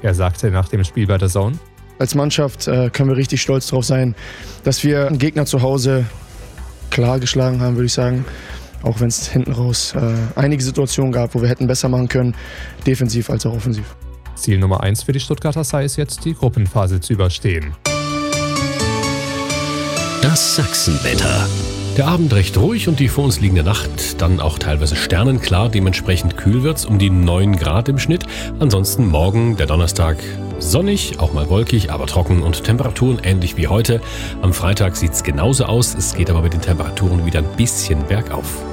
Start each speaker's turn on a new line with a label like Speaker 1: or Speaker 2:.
Speaker 1: Er sagte nach dem Spiel bei DAZN:
Speaker 2: Als Mannschaft können wir richtig stolz darauf sein, dass wir einen Gegner zu Hause klar geschlagen haben, würde ich sagen. Auch wenn es hinten raus einige Situationen gab, wo wir hätten besser machen können, defensiv als auch offensiv.
Speaker 1: Ziel Nummer 1 für die Stuttgarter sei es jetzt, die Gruppenphase zu überstehen.
Speaker 3: Das Sachsenwetter. Der Abend recht ruhig und die vor uns liegende Nacht dann auch teilweise sternenklar, dementsprechend kühl wird's, um die 9 Grad im Schnitt. Ansonsten morgen, der Donnerstag, sonnig, auch mal wolkig, aber trocken und Temperaturen ähnlich wie heute. Am Freitag sieht's genauso aus, es geht aber mit den Temperaturen wieder ein bisschen bergauf.